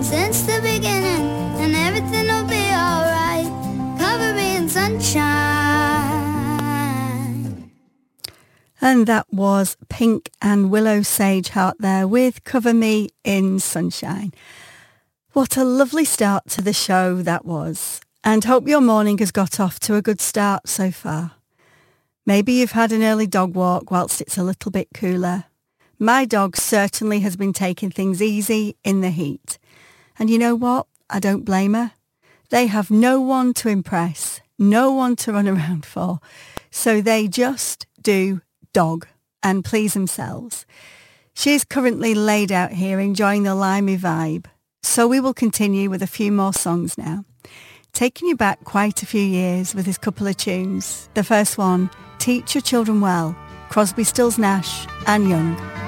since the beginning, and everything will be alright. Cover me in sunshine. And that was Pink and Willow Sageheart there with Cover Me in Sunshine. What a lovely start to the show that was. And hope your morning has got off to a good start so far. Maybe you've had an early dog walk whilst it's a little bit cooler. My dog certainly has been taking things easy in the heat. And you know what? I don't blame her. They have no one to impress, no one to run around for. So they just do dog and please themselves. She's currently laid out here enjoying the limey vibe. So we will continue with a few more songs now. Taking you back quite a few years with this couple of tunes. The first one, Teach Your Children Well, Crosby, Stills, Nash and Young.